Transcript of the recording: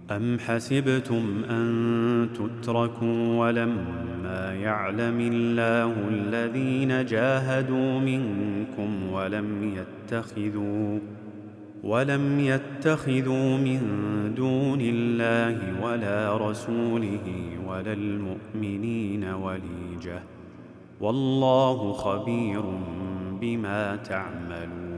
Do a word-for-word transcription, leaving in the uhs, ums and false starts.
أم حسبتم أن تتركوا ولما يعلم الله الذين جاهدوا منكم ولم يتخذوا ولم يتخذوا من دون الله ولا رسوله ولا المؤمنين وليجة والله خبير بما تعملون.